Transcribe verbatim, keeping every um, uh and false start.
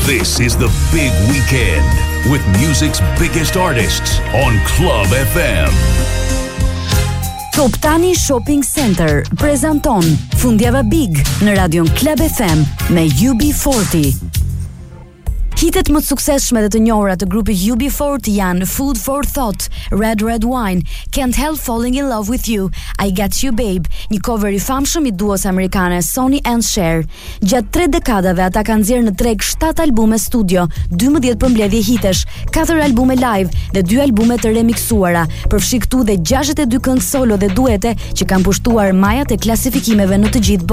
This is the big weekend with music's biggest artists on Club F M. Top Tani Shopping Center prezanton Fundjava Big në radion Club F M me U B forty. Hitet më të suksesshme dhe të njohura të grupit U B forty janë Food for Thought, Red Red Wine, Can't Help Falling in Love with You, I Got You Babe, një cover i famshëm i duos amerikane Sonny and Cher. Gjatë tre dekadave ata kanë nxjerrë në treg shtat albume studio, dymbëdhjetë përmbledhje hitesh, katër albume live dhe dy albume të remiksuara, përfshi këtu dhe gjashtëdhjetë e dy këngë solo dhe duete që kanë pushtuar majat e klasifikimeve në të gjithë